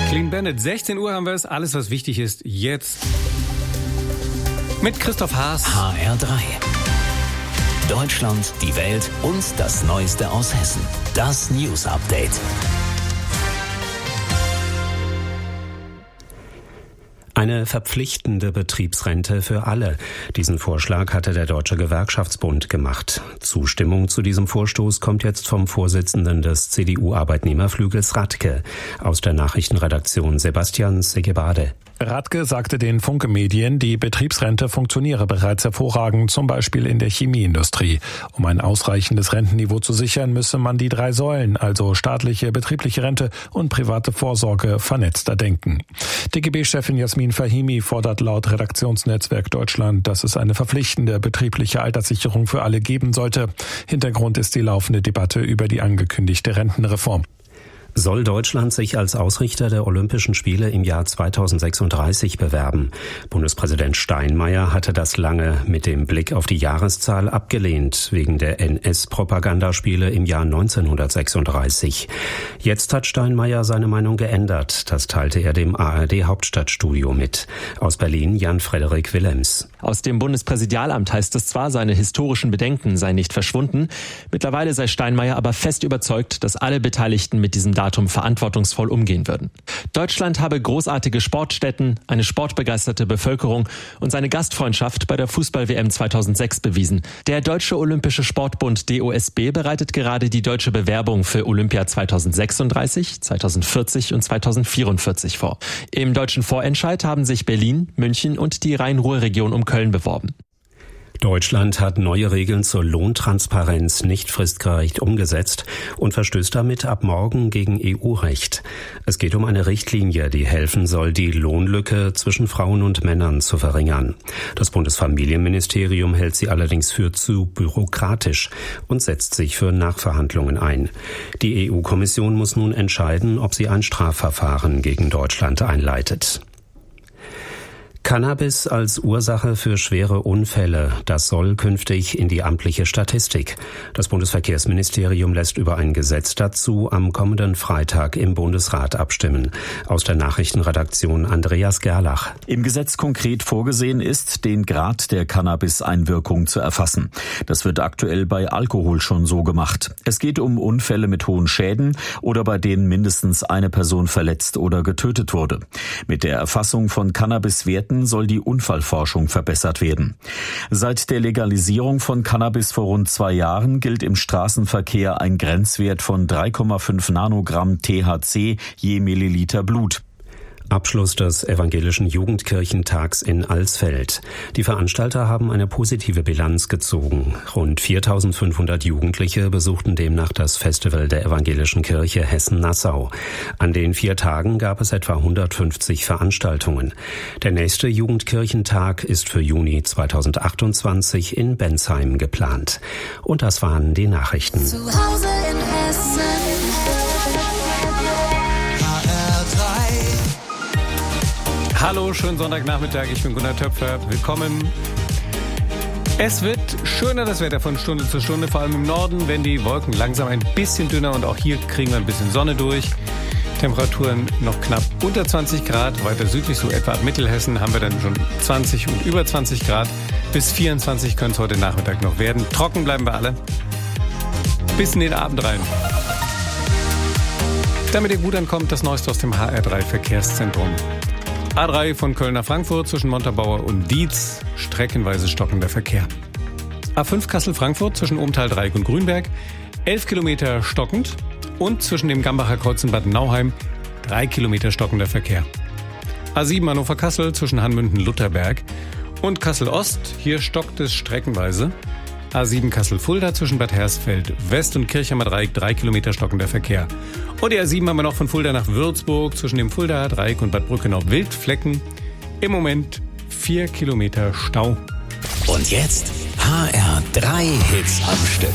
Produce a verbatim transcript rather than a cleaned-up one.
Clean Bandit, sechzehn Uhr haben wir es. Alles, was wichtig ist, jetzt mit Christoph Haas. H R drei. Deutschland, die Welt und das Neueste aus Hessen. Das News Update. Eine verpflichtende Betriebsrente für alle. Diesen Vorschlag hatte der Deutsche Gewerkschaftsbund gemacht. Zustimmung zu diesem Vorstoß kommt jetzt vom Vorsitzenden des C D U-Arbeitnehmerflügels Radke. Aus der Nachrichtenredaktion Sebastian Segebade. Radke sagte den Funke-Medien, die Betriebsrente funktioniere bereits hervorragend, zum Beispiel in der Chemieindustrie. Um ein ausreichendes Rentenniveau zu sichern, müsse man die drei Säulen, also staatliche, betriebliche Rente und private Vorsorge, vernetzter denken. D G B-Chefin Jasmin Fahimi fordert laut Redaktionsnetzwerk Deutschland, dass es eine verpflichtende betriebliche Alterssicherung für alle geben sollte. Hintergrund ist die laufende Debatte über die angekündigte Rentenreform. Soll Deutschland sich als Ausrichter der Olympischen Spiele im Jahr zweitausendsechsunddreißig bewerben? Bundespräsident Steinmeier hatte das lange mit dem Blick auf die Jahreszahl abgelehnt, wegen der N S-Propagandaspiele im Jahr neunzehnhundertsechsunddreißig. Jetzt hat Steinmeier seine Meinung geändert. Das teilte er dem A R D-Hauptstadtstudio mit. Aus Berlin Jan-Frederik Willems. Aus dem Bundespräsidialamt heißt es zwar, seine historischen Bedenken seien nicht verschwunden. Mittlerweile sei Steinmeier aber fest überzeugt, dass alle Beteiligten mit diesem Datum verantwortungsvoll umgehen würden. Deutschland habe großartige Sportstätten, eine sportbegeisterte Bevölkerung und seine Gastfreundschaft bei der Fußball-W M zweitausendsechs bewiesen. Der Deutsche Olympische Sportbund D O S B bereitet gerade die deutsche Bewerbung für Olympia zweitausendsechsunddreißig, zweitausendvierzig und zweitausendvierundvierzig vor. Im deutschen Vorentscheid haben sich Berlin, München und die Rhein-Ruhr-Region um Köln beworben. Deutschland hat neue Regeln zur Lohntransparenz nicht fristgerecht umgesetzt und verstößt damit ab morgen gegen E U-Recht. Es geht um eine Richtlinie, die helfen soll, die Lohnlücke zwischen Frauen und Männern zu verringern. Das Bundesfamilienministerium hält sie allerdings für zu bürokratisch und setzt sich für Nachverhandlungen ein. Die E U-Kommission muss nun entscheiden, ob sie ein Strafverfahren gegen Deutschland einleitet. Cannabis als Ursache für schwere Unfälle, das soll künftig in die amtliche Statistik. Das Bundesverkehrsministerium lässt über ein Gesetz dazu am kommenden Freitag im Bundesrat abstimmen. Aus der Nachrichtenredaktion Andreas Gerlach. Im Gesetz konkret vorgesehen ist, den Grad der Cannabis-Einwirkung zu erfassen. Das wird aktuell bei Alkohol schon so gemacht. Es geht um Unfälle mit hohen Schäden oder bei denen mindestens eine Person verletzt oder getötet wurde. Mit der Erfassung von Cannabis-Werten soll die Unfallforschung verbessert werden. Seit der Legalisierung von Cannabis vor rund zwei Jahren gilt im Straßenverkehr ein Grenzwert von drei Komma fünf Nanogramm T H C je Milliliter Blut. Abschluss des Evangelischen Jugendkirchentags in Alsfeld. Die Veranstalter haben eine positive Bilanz gezogen. Rund viertausendfünfhundert Jugendliche besuchten demnach das Festival der Evangelischen Kirche Hessen-Nassau. An den vier Tagen gab es etwa hundertfünfzig Veranstaltungen. Der nächste Jugendkirchentag ist für Juni zweitausendachtundzwanzig in Bensheim geplant. Und das waren die Nachrichten. Zu Hause in Hessen. Hallo, schönen Sonntagnachmittag, ich bin Gunnar Töpfer, willkommen. Es wird schöner, das Wetter von Stunde zu Stunde, vor allem im Norden, wenn die Wolken langsam ein bisschen dünner und auch hier kriegen wir ein bisschen Sonne durch. Temperaturen noch knapp unter zwanzig Grad, weiter südlich, so etwa ab Mittelhessen, haben wir dann schon zwanzig und über zwanzig Grad. Bis vierundzwanzig können es heute Nachmittag noch werden. Trocken bleiben wir alle. Bis in den Abend rein. Damit ihr gut ankommt, das Neueste aus dem H R drei Verkehrszentrum. A drei von Köln nach Frankfurt zwischen Montabaur und Dietz, streckenweise stockender Verkehr. A fünf Kassel-Frankfurt zwischen Ohmtal-Dreieck und Grünberg, elf Kilometer stockend und zwischen dem Gambacher Kreuz und Bad Nauheim, drei Kilometer stockender Verkehr. A sieben Hannover-Kassel zwischen Hanmünden-Lutherberg und Kassel-Ost, hier stockt es streckenweise. A sieben Kassel-Fulda zwischen Bad Hersfeld West und Kirchheimer Dreieck, drei Kilometer stockender Verkehr. Und die A sieben haben wir noch von Fulda nach Würzburg zwischen dem Fuldaer Dreieck und Bad Brückenau Wildflecken. Im Moment vier Kilometer Stau. Und jetzt H R drei Hits am Stück.